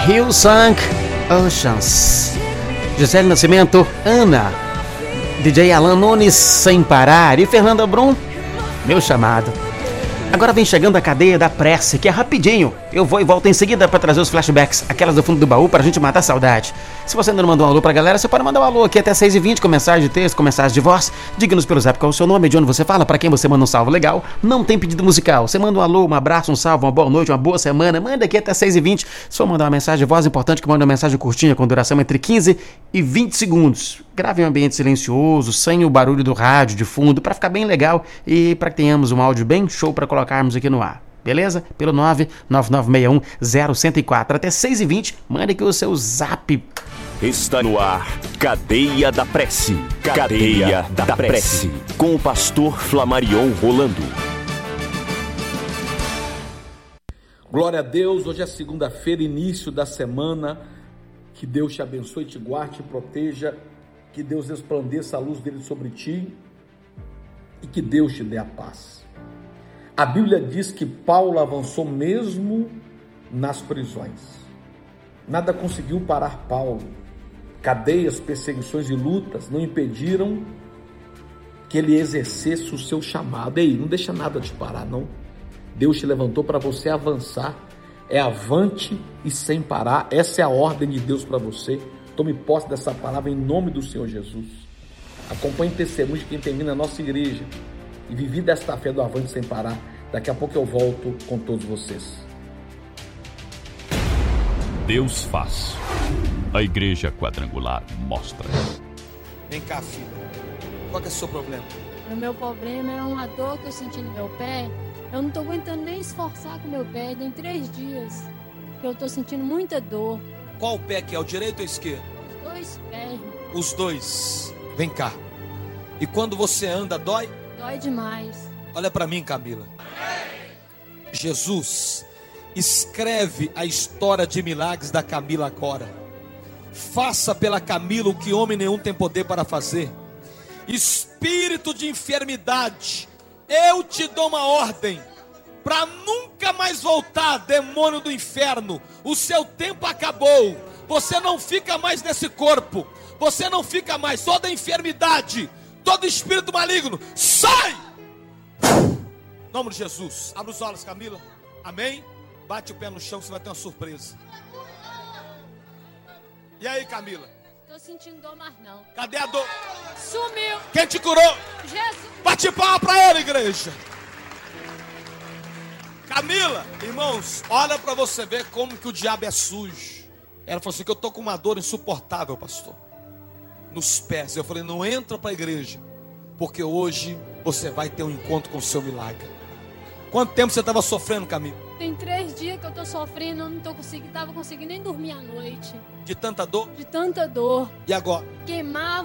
Hillsong Oceans. Gisele Nascimento, Ana. DJ Alan Nunes, Sem Parar. E Fernanda Brum, Meu Chamado. Agora vem chegando a cadeia da prece, que é rapidinho. Eu vou e volto em seguida para trazer os flashbacks, aquelas do fundo do baú, pra gente matar a saudade. Se você ainda não mandou um alô pra galera, você pode mandar um alô aqui até 6h20, com mensagem de texto, com mensagem de voz. Diga-nos pelo zap qual é o seu nome, de onde você fala, pra quem você manda um salve legal. Não tem pedido musical. Você manda um alô, um abraço, um salve, uma boa noite, uma boa semana. Manda aqui até 6h20. Se for mandar uma mensagem de voz, importante que manda uma mensagem curtinha, com duração entre 15 e 20 segundos. Grave em um ambiente silencioso, sem o barulho do rádio de fundo, pra ficar bem legal e pra que tenhamos um áudio bem show pra colocarmos aqui no ar. Beleza? Pelo 999610104. Até 6h20, manda aqui o seu zap. Está no ar, Cadeia da Prece. Cadeia da Prece. Com o pastor Flamarion Rolando. Glória a Deus, hoje é segunda-feira, início da semana. Que Deus te abençoe, te guarde, te proteja. Que Deus resplandeça a luz dele sobre ti. E que Deus te dê a paz. A Bíblia diz que Paulo avançou mesmo nas prisões. Nada conseguiu parar Paulo. Cadeias, perseguições e lutas não impediram que ele exercesse o seu chamado. Ei, não deixa nada te parar, não. Deus te levantou para você avançar. É avante e sem parar. Essa é a ordem de Deus para você. Tome posse dessa palavra em nome do Senhor Jesus. Acompanhe testemunho de quem termina a nossa igreja. E vivi desta fé do avante sem parar. Daqui a pouco eu volto com todos vocês. Deus faz. A Igreja Quadrangular mostra. Vem cá, filha. Qual que é o seu problema? O meu problema é uma dor que eu senti no meu pé. Eu não tô aguentando nem esforçar com o meu pé. Tem 3 dias que eu tô sentindo muita dor. Qual pé que é? O direito ou o esquerdo? Os 2 pés. Os 2. Vem cá. E quando você anda, dói? Dói demais. Olha pra mim, Camila. Jesus escreve a história de milagres da Camila agora. Faça pela Camila o que homem nenhum tem poder para fazer. Espírito de enfermidade, eu te dou uma ordem para nunca mais voltar, demônio do inferno. O seu tempo acabou. Você não fica mais nesse corpo. Você não fica mais. Toda enfermidade, todo espírito maligno, sai! Em nome de Jesus. Abre os olhos, Camila. Amém? Bate o pé no chão que você vai ter uma surpresa. E aí, Camila? Tô sentindo dor mais não. Cadê a dor? Sumiu. Quem te curou? Jesus. Bate palma pra ele, igreja. Camila, irmãos, olha pra você ver como que o diabo é sujo. Ela falou assim, que eu tô com uma dor insuportável, pastor. Nos pés. Eu falei, não entra pra igreja. Porque hoje você vai ter um encontro com o seu milagre. Quanto tempo você estava sofrendo, Camila? Tem 3 dias que eu tô sofrendo. Eu não tô conseguindo, tava conseguindo nem dormir à noite. De tanta dor? De tanta dor. E agora? Queimava